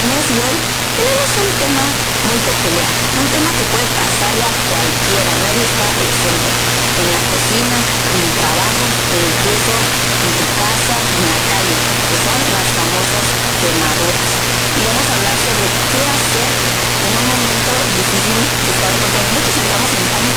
viernes y hoy tenemos un tema muy peculiar, un tema que puede pasarle a cualquiera, nadie está exento. En la cocina, en el trabajo e incluso en tu casa, en la calle, que son las famosas quemaduras. Y vamos a hablar sobre qué hacer en un momento difícil de estar, porque muchos entramos en pánico